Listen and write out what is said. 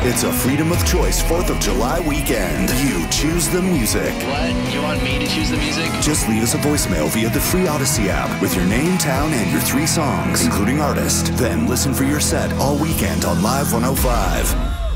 It's a freedom of choice 4th of July weekend. You choose the music. What? You want me to choose the music? Just leave us a voicemail via the free Odyssey app with your name, town, and your 3 songs, including artist. Then listen for your set all weekend on Live 105.